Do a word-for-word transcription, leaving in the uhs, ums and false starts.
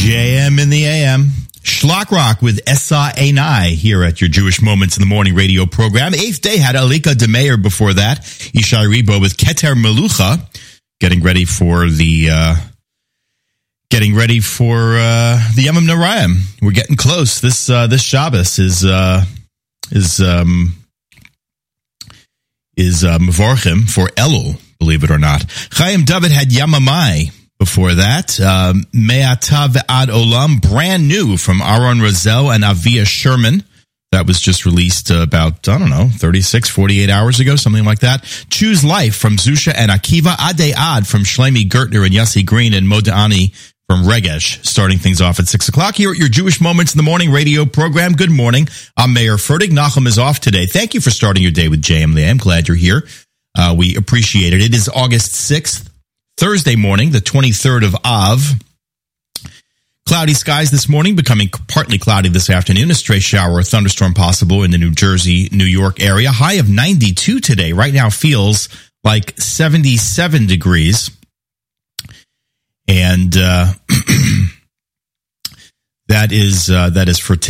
J M in the A M. Shlock Rock with Essa Einai here at your Jewish Moments in the Morning radio program. Eighth day had Alika DeMeyer before that. Ishai Ribo with Keter Melucha, getting ready for the uh, getting ready for uh, the Yom Narayim. We're getting close. This uh, this Shabbos is uh, is um, is uh, Mevorchim for Elul, believe it or not. Chaim David had Yamamai. Before that, um, Me'ata Ve'ad Olam, brand new from Aaron Razel and Avia Sherman. That was just released uh, about, I don't know, thirty-six, forty-eight hours ago, something like that. Choose Life from Zusha and Akiva. Adei Ad from Shlomi Gertner and Yossi Green and Modani from Regesh, starting things off at six o'clock here at your Jewish Moments in the Morning radio program. Good morning. I'm Mayor Fertig. Nachum is off today. Thank you for starting your day with J M. I'm glad you're here. Uh, we appreciate it. It is August sixth. Thursday morning, the twenty-third of Av. Cloudy skies this morning, becoming partly cloudy this afternoon. A stray shower or thunderstorm possible in the New Jersey, New York area. High of ninety-two today. Right now feels like seventy-seven degrees. And uh, that is uh, that is for today.